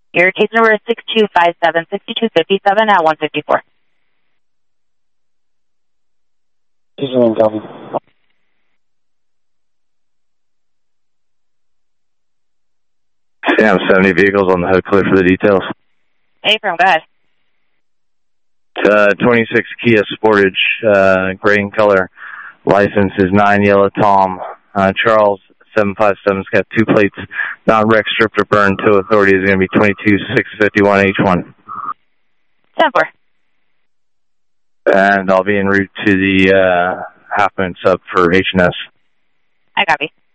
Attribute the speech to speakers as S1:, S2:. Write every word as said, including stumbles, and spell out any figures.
S1: Your case number is six two five seven, six two five seven at one fifty-four.
S2: Sam, seventy vehicles on the hood, clear for the details.
S1: Hey, from, go ahead.
S2: Uh, twenty-six Kia Sportage, uh, gray in color. License is nine Yellow Tom. Uh, Charles, seven five seven's got two plates. Non-wreck, stripped or burned. Tow authority is going to be twenty-two six fifty-one H one.
S1: ten four.
S2: And I'll be en route to the uh, Half Moon sub for H and S.
S1: I copy.